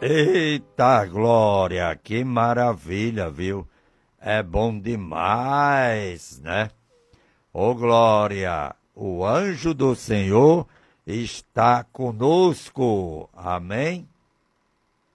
Eita, Glória, que maravilha, viu? É bom demais, né? Ô, Glória, o anjo do Senhor está conosco. Amém?